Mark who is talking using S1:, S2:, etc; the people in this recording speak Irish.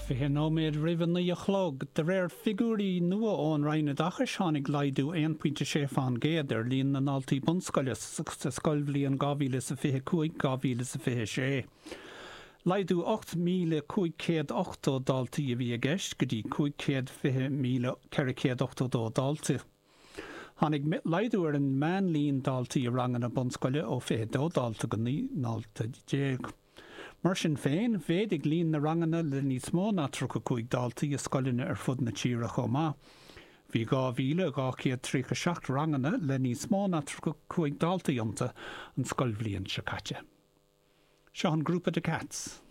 S1: Fihe nóméid rivan na chlog, de réir figúrí nua ón raine dachar seánnig laidú 1.6 géad líon na náltaí bunscoile sa scoilbhlíon 2025 2026. Laidú 8,508 daltaí a bhí a gceist go dtí 520,408 daltaí. Hannig laidú ar an man líon daltaí a rangan na bunscoile ó 52 dalta go ní nálta déag. Mar sin féin, fédig líon na rangana le níos mó na 35 daltaí a scoiline ar fud na tíre chomá. Bhí 2,237 rangana le níos mó na 35 daltaí ionta an scoilbhlíon se caite. Seo an grúpa de cats.